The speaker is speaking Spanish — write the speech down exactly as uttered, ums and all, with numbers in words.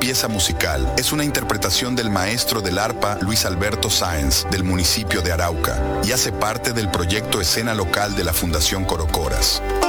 pieza musical es una interpretación del maestro del arpa Luis Alberto Sáenz, del municipio de Arauca, y hace parte del proyecto Escena Local de la Fundación Corocoras.